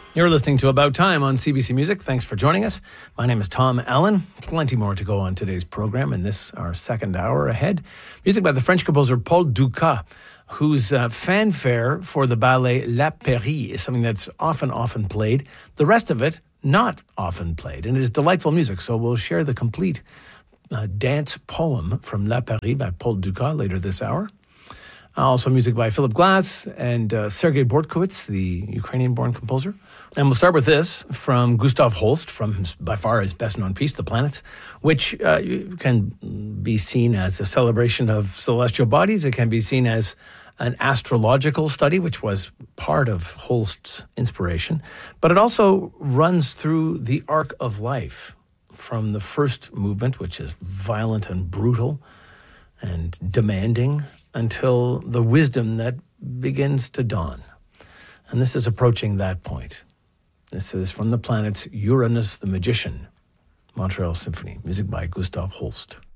You're listening to About Time on CBC Music. Thanks for joining us. My name is Tom Allen. Plenty more to go on today's program in this, our second hour ahead. Music by the French composer Paul Dukas, whose fanfare for the ballet La Pairie is something that's often played. The rest of it, not often played. And it is delightful music, so we'll share the complete dance poem from La Pairie by Paul Dukas later this hour. Also music by Philip Glass and Sergei Bortkovich, the Ukrainian-born composer. And we'll start with this from Gustav Holst, from by far his best-known piece, The Planets, which can be seen as a celebration of celestial bodies. It can be seen as an astrological study, which was part of Holst's inspiration. But it also runs through the arc of life, from the first movement, which is violent and brutal and demanding, until the wisdom that begins to dawn. And this is approaching that point. This is from The Planets, Uranus the Magician, Montreal Symphony, music by Gustav Holst.